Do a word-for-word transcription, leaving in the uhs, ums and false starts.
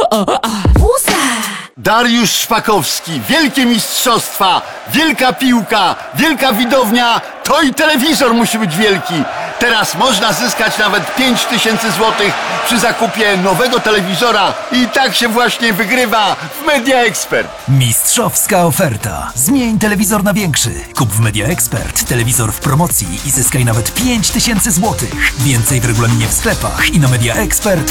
Dariusz Szpakowski, wielkie mistrzostwa, wielka piłka, wielka widownia, to i telewizor musi być wielki. Teraz można zyskać nawet pięć tysięcy złotych przy zakupie nowego telewizora i tak się właśnie wygrywa w Media Expert. Mistrzowska oferta. Zmień telewizor na większy. Kup w Media Expert telewizor w promocji i zyskaj nawet pięć tysięcy złotych. Więcej w regulaminie w sklepach i na media expert